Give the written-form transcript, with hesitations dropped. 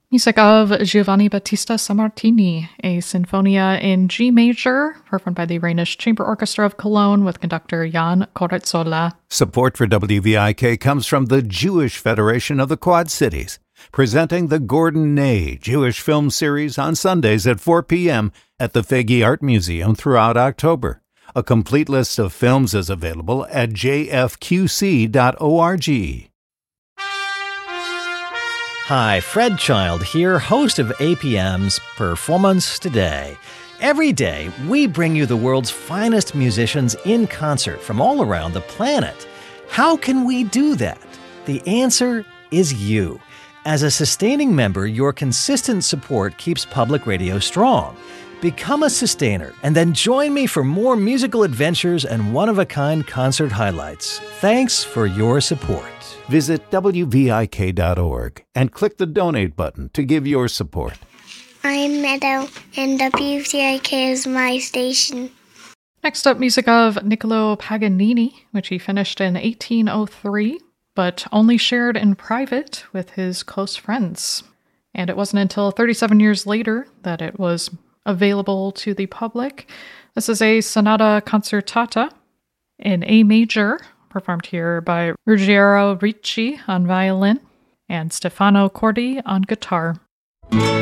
Music of Giovanni Battista Sammartini, a Sinfonia in G major, performed by the Rhenish Chamber Orchestra of Cologne with conductor Jan Corazzola. Support for WVIK comes from the Jewish Federation of the Quad Cities, presenting the Gordon Ney Jewish Film Series on Sundays at 4 p.m. at the Fegi Art Museum throughout October. A complete list of films is available at jfqc.org. Hi, Fred Child here, host of APM's Performance Today. Every day, we bring you the world's finest musicians in concert from all around the planet. How can we do that? The answer is you. As a sustaining member, your consistent support keeps public radio strong. Become a sustainer and then join me for more musical adventures and one-of-a-kind concert highlights. Thanks for your support. Visit WVIK.org and click the donate button to give your support. I'm Meadow, and WVIK is my station. Next up, music of Niccolo Paganini, which he finished in 1803, but only shared in private with his close friends. And it wasn't until 37 years later that it was available to the public. This is a sonata concertata in A major, performed here by Ruggiero Ricci on violin and Stefano Cordi on guitar.